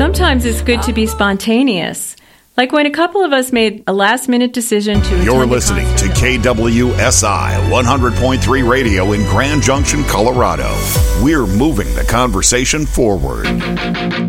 Sometimes it's good to be spontaneous. Like when a couple of us made a last-minute decision to... You're listening to KWSI 100.3 Radio in Grand Junction, Colorado. We're moving the conversation forward.